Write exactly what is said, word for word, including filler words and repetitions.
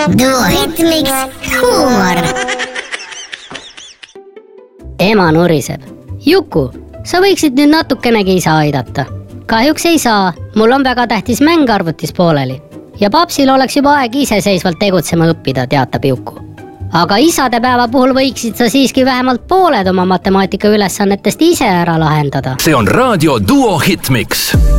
Duo Hitmix huumor. Ema nuriseb. Juku, sa võiksid nüüd natukenegi isa aidata. Kahjuks ei saa, mul on väga tähtis mäng arvutis pooleli. Ja papsil oleks juba aeg iseseisvalt tegutsema õppida, teatab Juku. Aga isade päeva puhul võiksid sa siiski vähemalt pooled oma matemaatika ülesannetest ise ära lahendada. See on Raadio Duo Hitmix.